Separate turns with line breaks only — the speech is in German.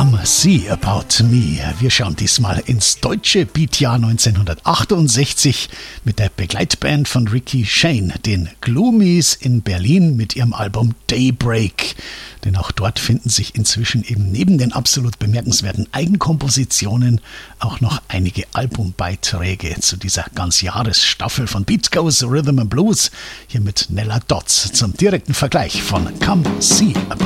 Come See About Me. Wir schauen diesmal ins deutsche Beatjahr 1968 mit der Begleitband von Ricky Shane, den Gloomies in Berlin mit ihrem Album Daybreak. Denn auch dort finden sich inzwischen eben neben den absolut bemerkenswerten Eigenkompositionen auch noch einige Albumbeiträge zu dieser Ganzjahresstaffel von Beat Goes Rhythm and Blues. Hier mit Nella Dodds zum direkten Vergleich von Come See About Me.